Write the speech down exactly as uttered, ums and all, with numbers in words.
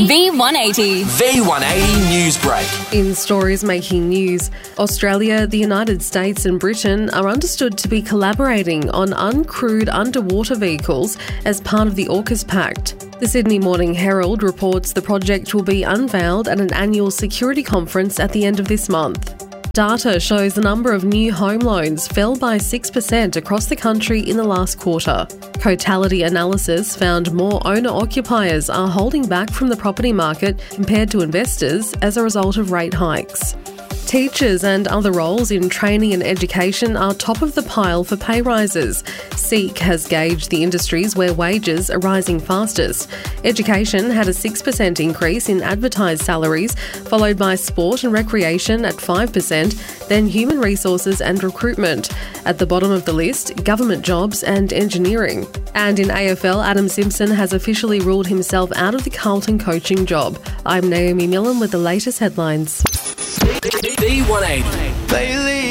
V one eighty. V one eighty Newsbreak. In stories making news, Australia, the United States and Britain are understood to be collaborating on uncrewed underwater vehicles as part of the AUKUS Pact. The Sydney Morning Herald reports the project will be unveiled at an annual security conference at the end of this month. Data shows the number of new home loans fell by six percent across the country in the last quarter. Cotality analysis found more owner-occupiers are holding back from the property market compared to investors as a result of rate hikes. Teachers and other roles in training and education are top of the pile for pay rises. SEEK has gauged the industries where wages are rising fastest. Education had a six percent increase in advertised salaries, followed by sport and recreation at five percent, then human resources and recruitment. At the bottom of the list, government jobs and engineering. And in A F L, Adam Simpson has officially ruled himself out of the Carlton coaching job. I'm Naomi Millen with the latest headlines. V one eighty. Lately